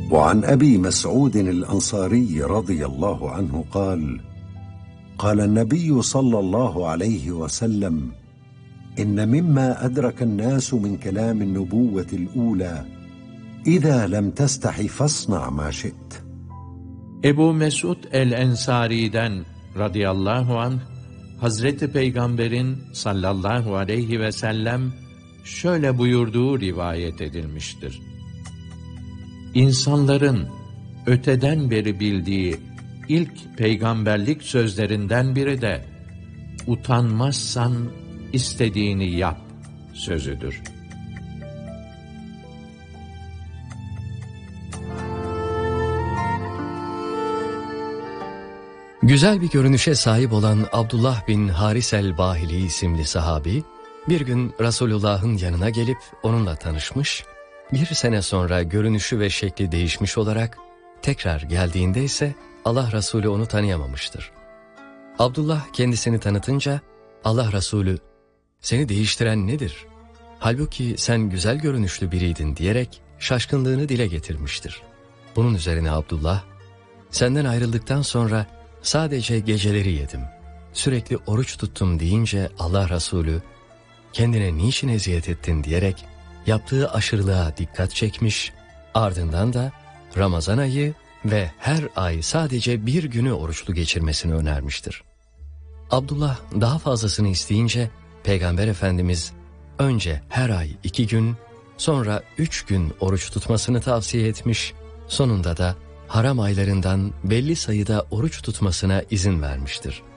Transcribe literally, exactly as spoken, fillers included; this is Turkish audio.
وعن أبي مسعود الأنصاري رضي الله عنه قال قال النبي صلى الله عليه وسلم إن مما أدرك الناس من كلام النبوة الأولى إذا لم تستحي فاصنع ما شئت. Ebu Mesud el-Ensari'den radıyallahu anh, Hazreti Peygamber'in sallallahu aleyhi ve sellem şöyle buyurduğu rivayet edilmiştir. İnsanların öteden beri bildiği ilk peygamberlik sözlerinden biri de utanmazsan istediğini yap sözüdür. Güzel bir görünüşe sahip olan Abdullah bin Haris el-Bahili isimli sahabi, bir gün Resulullah'ın yanına gelip onunla tanışmış, bir sene sonra görünüşü ve şekli değişmiş olarak, tekrar geldiğinde ise Allah Resulü onu tanıyamamıştır. Abdullah kendisini tanıtınca, Allah Resulü, "Seni değiştiren nedir? Halbuki sen güzel görünüşlü biriydin" diyerek şaşkınlığını dile getirmiştir. Bunun üzerine Abdullah, "Senden ayrıldıktan sonra sadece geceleri yedim, sürekli oruç tuttum" deyince Allah Resulü, "Kendine niçin eziyet ettin?" diyerek yaptığı aşırılığa dikkat çekmiş, ardından da Ramazan ayı ve her ay sadece bir günü oruçlu geçirmesini önermiştir. Abdullah daha fazlasını isteyince Peygamber Efendimiz önce her ay iki gün, sonra üç gün oruç tutmasını tavsiye etmiş, sonunda da haram aylarından belli sayıda oruç tutmasına izin vermiştir.